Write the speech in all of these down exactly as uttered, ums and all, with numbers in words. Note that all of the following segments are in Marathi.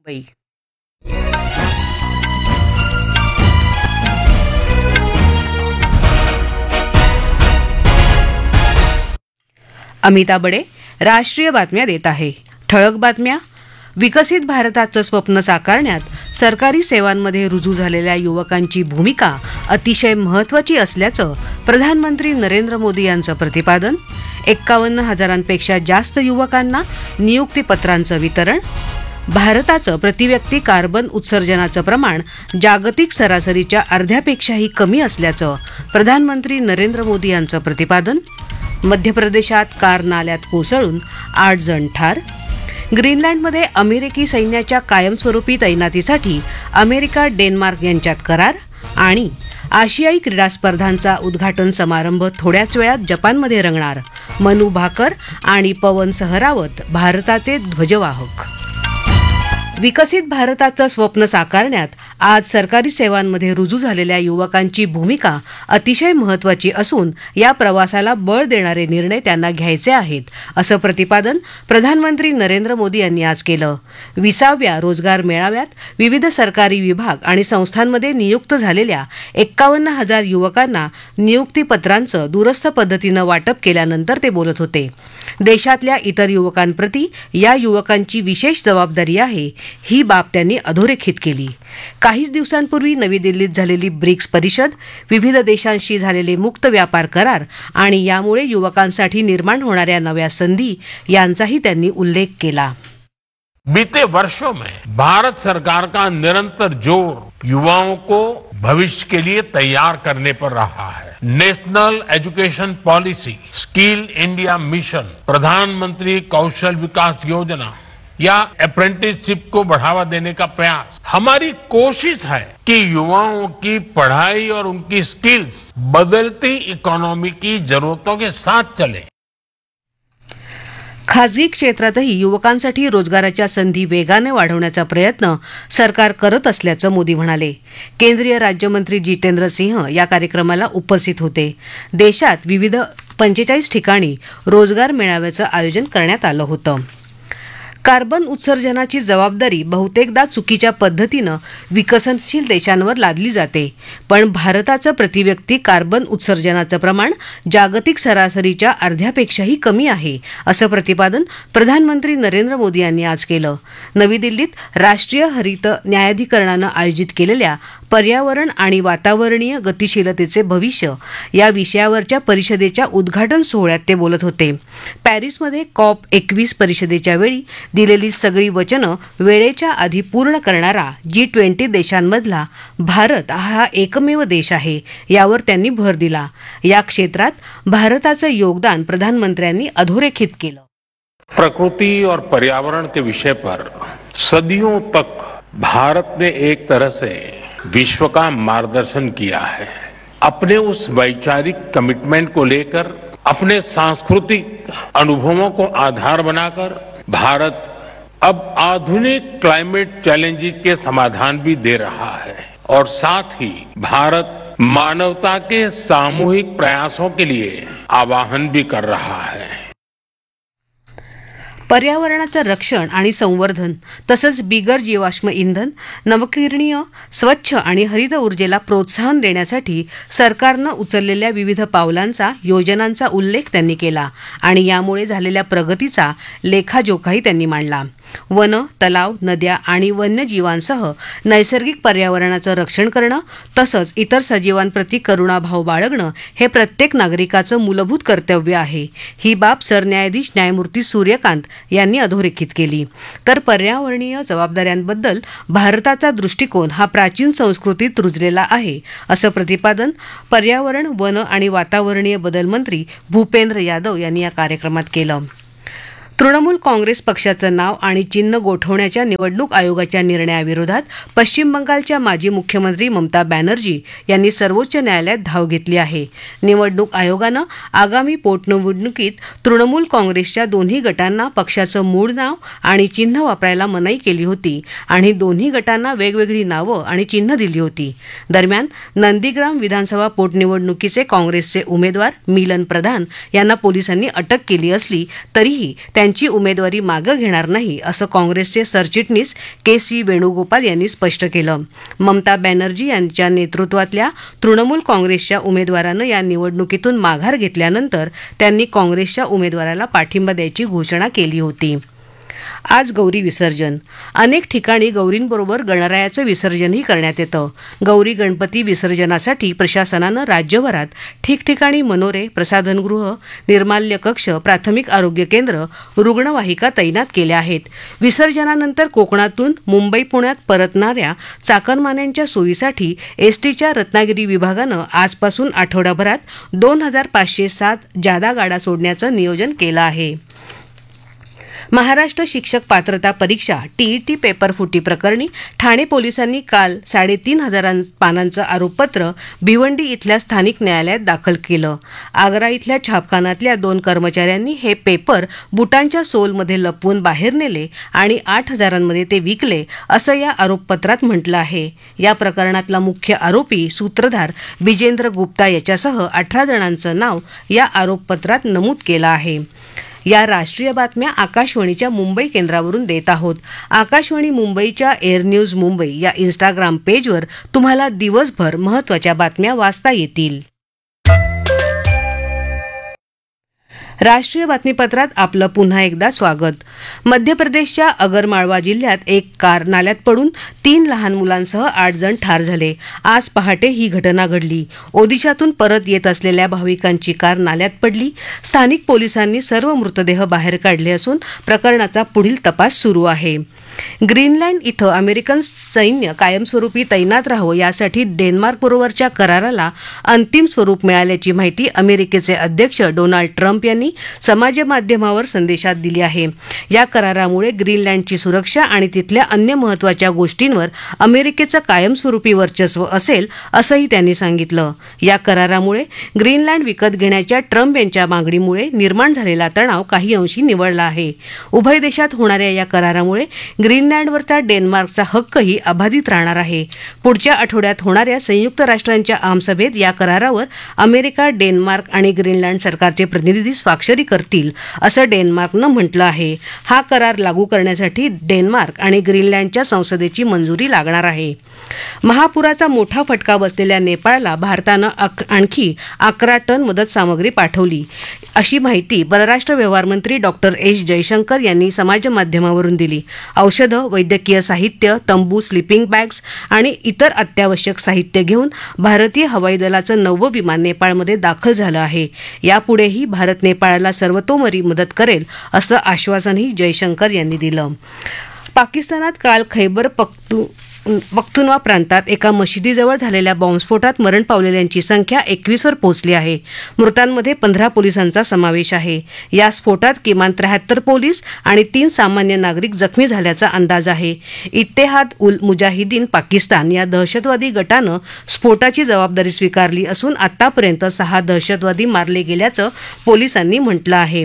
मुंबई. अमिता बडे राष्ट्रीय बातम्या देत आहे. ठळक बातम्या. विकसित भारताचं स्वप्न साकारण्यात सरकारी सेवांमध्ये रुजू झालेल्या युवकांची भूमिका अतिशय महत्त्वाची असल्याचं प्रधानमंत्री नरेंद्र मोदी यांचं प्रतिपादन. एक्कावन्न हजारांपेक्षा जास्त युवकांना नियुक्तीपत्रांचं वितरण. भारताचं प्रतिव्यक्ती कार्बन उत्सर्जनाचं प्रमाण जागतिक सरासरीच्या अर्ध्यापेक्षाही कमी असल्याचं प्रधानमंत्री नरेंद्र मोदी यांचं प्रतिपादन. मध्य प्रदेशात कार नाल्यात कोसळून आठ जण ठार. ग्रीनलँडमध्ये अमेरिकी सैन्याच्या कायमस्वरूपी तैनातीसाठी अमेरिका डेन्मार्क यांच्यात करार. आणि आशियाई क्रीडा स्पर्धांचा उद्घाटन समारंभ थोड्याच वेळात जपानमध्ये रंगणार. मनू भाकर आणि पवन सहरावत भारताचे ध्वजवाहक. विकसित भारताचं स्वप्न साकारण्यात आज सरकारी सेवांमध्ये रुजू झालेल्या युवकांची भूमिका अतिशय महत्त्वाची असून या प्रवासाला बळ देणारे निर्णय त्यांना घ्यायचे आहेत, असं प्रतिपादन प्रधानमंत्री नरेंद्र मोदी यांनी आज केलं. विसाव्या रोजगार मेळाव्यात विविध सरकारी विभाग आणि संस्थांमध्ये नियुक्त झालेल्या एक्कावन्न हजार युवकांना नियुक्तीपत्रांचं दूरस्थ पद्धतीनं वाटप केल्यानंतर ते बोलत होते. देशातल्या इतर युवकांप्रती या युवकांची विशेष जबाबदारी आहे, ही बाब त्यांनी अधोरेखित केली. काहीच दिवसांपूर्वी नवी दिल्लीत झालेली ब्रिक्स परिषद, विविध देशांशी झालेले मुक्त व्यापार करार आणि यामुळे युवकांसाठी निर्माण होणाऱ्या नव्या संधी यांचाही त्यांनी उल्लेख केला. बीते वर्षों में भारत सरकार का निरंतर जोर युवाओं को भविष्य के लिए तैयार करने पर रहा है. National education policy, skill India mission, प्रधानमंत्री कौशल विकास योजना या अप्रेंटिसशिप को बढ़ावा देने का प्रयास हमारी कोशिश है कि युवाओं की पढ़ाई और उनकी स्किल्स बदलती इकोनॉमी की जरूरतों के साथ चले. खासगी क्षेत्रातही युवकांसाठी रोजगाराच्या संधी वेगाने वाढवण्याचा प्रयत्न सरकार करत असल्याचं मोदी म्हणाले. केंद्रीय राज्यमंत्री जितेंद्र सिंह या कार्यक्रमाला उपस्थित होते. देशात विविध पंचेचाळीस ठिकाणी रोजगार मेळाव्याचं आयोजन करण्यात आलं होतं. कार्बन उत्सर्जनाची जबाबदारी बहुतेकदा चुकीच्या पद्धतीनं विकसनशील देशांवर लादली जाते, पण भारताचं प्रतिव्यक्ती कार्बन उत्सर्जनाचं प्रमाण जागतिक सरासरीच्या अर्ध्यापेक्षाही कमी आहे, असं प्रतिपादन प्रधानमंत्री नरेंद्र मोदी यांनी आज केलं. नवी दिल्लीत राष्ट्रीय हरित न्यायाधिकरणानं आयोजित केलेल्या पर्यावरण आणि वातावरणीय गतिशीलतेचे भविष्य या विषयावरच्या परिषदेच्या उद्घाटन सोहळ्यात ते बोलत होते. पॅरिसमध्ये कॉप एकवीस परिषदेच्या वेळी दिलेली सगळी वचनं वेळेच्या आधी पूर्ण करणारा जी ट्वेंटी देशांमधला भारत हा एकमेव देश आहे, यावर त्यांनी भर दिला. या क्षेत्रात भारताचं योगदान प्रधानमंत्र्यांनी अधोरेखित केलं. प्रकृति और पर्यावरण के विषय पर सदियों तक भारत ने एक तरह से विश्व का मार्गदर्शन किया है. अपने उस वैचारिक कमिटमेंट को लेकर, अपने सांस्कृतिक अनुभवों को आधार बनाकर भारत अब आधुनिक क्लाइमेट चैलेंजेस के समाधान भी दे रहा है और साथ ही भारत मानवता के सामूहिक प्रयासों के लिए आह्वान भी कर रहा है. पर्यावरणाचं रक्षण आणि संवर्धन तसंच बिगर जीवाश्म इंधन, नवकरणीय, स्वच्छ आणि हरित ऊर्जेला प्रोत्साहन देण्यासाठी सरकारनं उचललेल्या विविध पावलांचा, योजनांचा उल्लेख त्यांनी केला आणि यामुळे झालेल्या प्रगतीचा लेखाजोखाही त्यांनी मांडला. वन, तलाव, नद्या आणि वन्यजीवांसह नैसर्गिक पर्यावरणाचं रक्षण करणं तसंच इतर सजीवांप्रती करुणाभाव बाळगणं हे प्रत्येक नागरिकाचं मूलभूत कर्तव्य आहे. ही बाब सरन्यायाधीश न्यायमूर्ती सूर्यकांत यांनी अधोरेखित केली. तर पर्यावरणीय जबाबदाऱ्यांबद्दल भारताचा दृष्टिकोन हा प्राचीन संस्कृतीत रुजलेला आहे, असं प्रतिपादन पर्यावरण, वन आणि वातावरणीय बदल मंत्री भूपेंद्र यादव यांनी या कार्यक्रमात केलं. तृणमूल काँग्रेस पक्षाचं नाव आणि चिन्ह गोठवण्याच्या निवडणूक आयोगाच्या निर्णयाविरोधात पश्चिम बंगालच्या माजी मुख्यमंत्री ममता बॅनर्जी यांनी सर्वोच्च न्यायालयात धाव घेतली आहे. निवडणूक आयोगानं आगामी पोटनिवडणुकीत तृणमूल काँग्रेसच्या दोन्ही गटांना पक्षाचं मूळ नाव आणि चिन्ह वापरायला मनाई केली होती आणि दोन्ही गटांना वेगवेगळी नावं आणि चिन्ह दिली होती. दरम्यान नंदीग्राम विधानसभा पोटनिवडणुकीचे काँग्रेसचे उमेदवार मिलन प्रधान यांना पोलिसांनी अटक केली असली तरीही त्यांच्या त्यांची उमेदवारी मागे घेणार नाही असं काँग्रेसचे सरचिटणीस के सी वेणुगोपाल यांनी स्पष्ट केलं. ममता बॅनर्जी यांच्या नेतृत्वातल्या तृणमूल काँग्रेसच्या उमेदवारानं या निवडणुकीतून माघार घेतल्यानंतर त्यांनी काँग्रेसच्या उमेदवाराला पाठिंबा द्यायची घोषणा केली होती. आज गौरी विसर्जन. अनेक ठिकाणी गौरींबरोबर गणरायाचं विसर्जनही करण्यात येतं. गौरी गणपती विसर्जनासाठी प्रशासनानं राज्यभरात ठिकठिकाणी मनोरे, प्रसाधनगृह, निर्माल्य कक्ष, प्राथमिक आरोग्य केंद्र, रुग्णवाहिका तैनात केल्या आहेत. विसर्जनानंतर कोकणातून मुंबई पुण्यात परतणाऱ्या चाकरमान्यांच्या सोयीसाठी एसटीच्या रत्नागिरी विभागानं आजपासून आठवडाभरात दोन हजार पाचशे सात जादा गाड्या सोडण्याचं नियोजन केलं आहे. महाराष्ट्र शिक्षक पात्रता परीक्षा टीईटी पेपर फुटी प्रकरणी ठाणे पोलिसांनी काल साडेतीन हजार पानांचं आरोपपत्र भिवंडी इथल्या स्थानिक न्यायालयात दाखल केलं. आग्रा इथल्या छापखान्यातल्या दोन कर्मचाऱ्यांनी हे पेपर बुटांच्या सोलमध्ये लपवून बाहेर नेले आणि आठ हजारांमध्ये ते विकले असं या आरोपपत्रात म्हटलं आहे. या प्रकरणातला मुख्य आरोपी सूत्रधार बिजेंद्र गुप्ता याच्यासह अठरा जणांचं नाव या आरोपपत्रात नमूद केलं आहे. या राष्ट्रीय बातम्या आकाशवाणीच्या मुंबई केंद्रावरून देत आहोत. आकाशवाणी मुंबईच्या एअर न्यूज मुंबई या इन्स्टाग्राम पेजवर तुम्हाला दिवसभर महत्त्वाच्या बातम्या वाचता येतील. राष्ट्रीय बातमीपत्रात आपलं पुन्हा एकदा स्वागत. मध्य प्रदेशच्या अगरमाळवा जिल्ह्यात एक कार नाल्यात पडून तीन लहान मुलांसह आठ जण ठार झाले. आज पहाटे ही घटना घडली. ओदिशातून परत येत असलेल्या भाविकांची कार नाल्यात पडली. स्थानिक पोलिसांनी सर्व मृतदेह बाहेर काढले असून प्रकरणाचा पुढील तपास सुरू आहे. ग्रीनलँड इथं अमेरिकन सैन्य कायमस्वरूपी तैनात राहावं यासाठी डेन्मार्कबरोबरच्या कराराला अंतिम स्वरूप मिळाल्याची माहिती अमेरिकेचे अध्यक्ष डोनाल्ड ट्रम्प यांनी समाजमाध्यमावर संदेशात दिली आहे. या करारामुळे ग्रीनलँडची सुरक्षा आणि तिथल्या अन्य महत्त्वाच्या गोष्टींवर अमेरिकेचं कायमस्वरूपी वर्चस्व असेल असंही त्यांनी सांगितलं. या करारामुळे ग्रीनलँड विकत घेण्याच्या ट्रम्प यांच्या मागणीमुळे निर्माण झालेला तणाव काही अंशी निवळला आहे. उभय देशात होणाऱ्या या करारामुळे ग्रीनलँडवरचा डेन्मार्कचा हक्कही अबाधित राहणार आहे. पुढच्या आठवड्यात होणाऱ्या संयुक्त राष्ट्रांच्या आमसभेत या करारावर अमेरिका, डेन्मार्क आणि ग्रीनलँड सरकारचे प्रतिनिधी स्वाक्षरी करतील असं डेन्मार्कनं म्हटलं आहे. हा करार लागू करण्यासाठी डेन्मार्क आणि ग्रीनलँडच्या संसदेची मंजुरी लागणार आहे. महापुराचा मोठा फटका बसलेल्या नेपाळला भारतानं आणखी अकरा टन मदत सामग्री पाठवली अशी माहिती परराष्ट्र व्यवहार मंत्री डॉक्टर एस जयशंकर यांनी समाजमाध्यमावरून दिली. औषधं, वैद्यकीय साहित्य, तंबू, स्लिपिंग बॅग्स आणि इतर अत्यावश्यक साहित्य घेऊन भारतीय हवाई दलाचं नववं विमान नेपाळमध्ये दाखल झालं आहे. यापुढेही भारत नेपाळला सर्वतोपरी मदत करेल असं आश्वासनही जयशंकर यांनी दिलं. पाकिस्तानात काल खैबर पख्तू पख्तुनवा प्रांतात एका मशिदीजवळ झालेल्या बॉम्बस्फोटात मरण पावलेल्यांची संख्या एकवीसवर पोहोचली आहे. मृतांमध्ये पंधरा पोलिसांचा समावेश आहे. या स्फोटात किमान त्र्याहत्तर पोलीस आणि तीन सामान्य नागरिक जखमी झाल्याचा अंदाज आहे. इत्तेहाद उल मुजाहिदीन पाकिस्तान या दहशतवादी गटानं स्फोटाची जबाबदारी स्वीकारली असून आतापर्यंत सहा दहशतवादी मारले गेल्याचं पोलिसांनी म्हटलं आहे.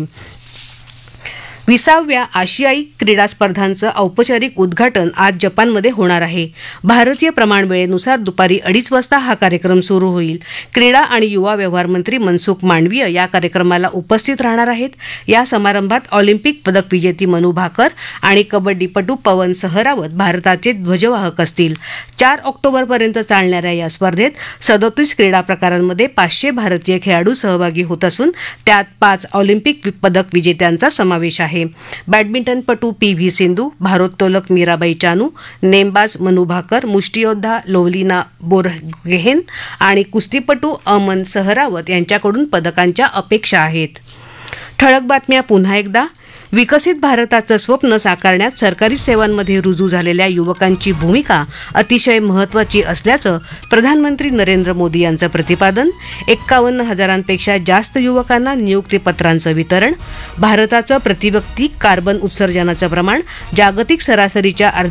विसाव्या आशियाई क्रीडा स्पर्धांचं औपचारिक उद्घाटन आज जपानमध्ये होणार आहे. भारतीय प्रमाणवेळेनुसार दुपारी अडीच वाजता हा कार्यक्रम सुरू होईल. क्रीडा आणि युवा व्यवहार मंत्री मनसुख मांडवीय या कार्यक्रमाला उपस्थित राहणार आहेत. या समारंभात ऑलिम्पिक पदक विजेती मनू भाकर आणि कबड्डीपटू पवन सहरावत भारताचे ध्वजवाहक असतील. चार ऑक्टोबरपर्यंत चालणाऱ्या या स्पर्धेत सदोतीस क्रीडा प्रकारांमध्ये पाचशे भारतीय खेळाडू सहभागी होत असून त्यात पाच ऑलिम्पिक पदक विजेत्यांचा समावेश आहे. बॅडमिंटनपटू पी व्ही सिंधू, भारोत्तोलक मीराबाई चानू, नेमबाज मनू भाकर, मुष्टियोद्धा लोवलिना बोरगोहेन आणि कुस्तीपटू अमन सहरावत यांच्याकडून पदकांच्या अपेक्षा आहेत. ठळक बातम्या पुन्हा एकदा. विकसित भारताचं स्वप्न साकारण्यात सरकारी सेवांमध्ये रुजू झालेल्या युवकांची भूमिका अतिशय महत्त्वाची असल्याचं प्रधानमंत्री नरेंद्र मोदी यांचं प्रतिपादन. एक्कावन्न हजारांपेक्षा जास्त युवकांना नियुक्तीपत्रांचं वितरण. भारताचं प्रतिव्यक्ती कार्बन उत्सर्जनाचं प्रमाण जागतिक सरासरीच्या